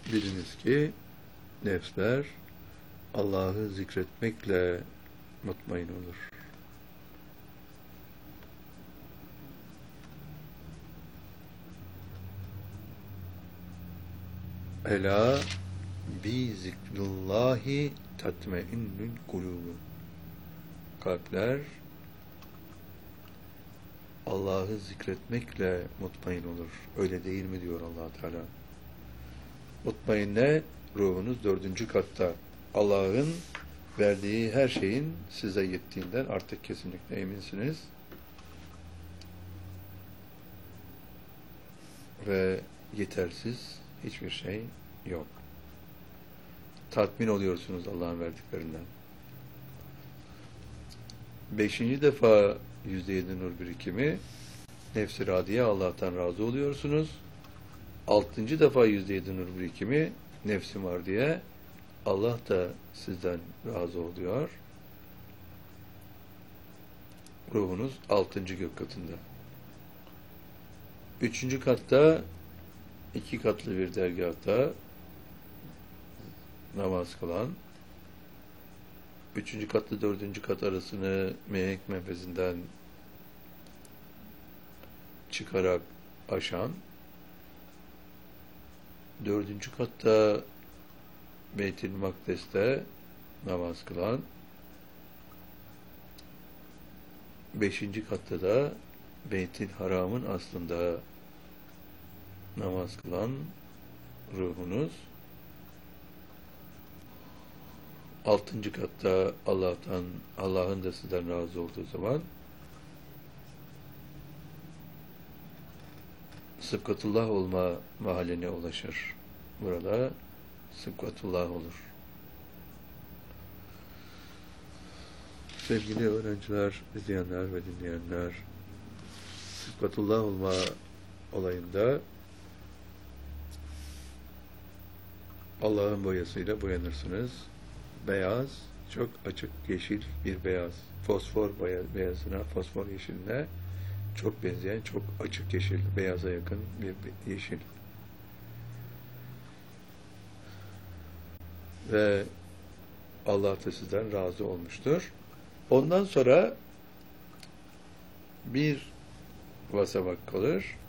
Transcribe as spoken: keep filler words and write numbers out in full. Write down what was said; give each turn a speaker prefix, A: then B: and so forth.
A: biliniz ki nefsler Allah'ı zikretmekle mutmain olur. Ela bi zikrillahi tatmainnül kulubu. Kalpler Allah'ı zikretmekle mutmain olur. Öyle değil mi diyor Allah Teala. Mutmainne ruhunuz dördüncü katta. Allah'ın verdiği her şeyin size yettiğinden artık kesinlikle eminsiniz. Ve yetersiz hiçbir şey yok. Tatmin oluyorsunuz Allah'ın verdiklerinden. Beşinci defa yüzde yedi nur birikimi, nefs-i radiye Allah'tan razı oluyorsunuz. Altıncı defa yüzde yedi nur birikimi, nefsim var diye Allah da sizden razı oluyor. Ruhunuz altıncı gök katında. Üçüncü katta iki katlı bir dergahta namaz kılan, üçüncü katlı dördüncü kat arasını mihenk menfezinden çıkarak aşan, dördüncü katta Beyt-i Makdes'te namaz kılan, beşinci katta da Beyt-i Haram'ın aslında namaz kılan ruhunuz, altıncı katta Allah'tan, Allah'ın da sizden razı olduğu zaman sıbgatullah olma mahalline ulaşır. Burada sıbgatullah olur. Sevgili öğrenciler, izleyenler ve dinleyenler, sıbgatullah olma olayında Allah'ın boyasıyla boyanırsınız. Beyaz, çok açık yeşil bir beyaz. Fosfor beyazına, fosfor yeşiline çok benzeyen, çok açık yeşil, beyaza yakın bir yeşil. Ve Allah da sizden razı olmuştur. Ondan sonra bir basamak kalır.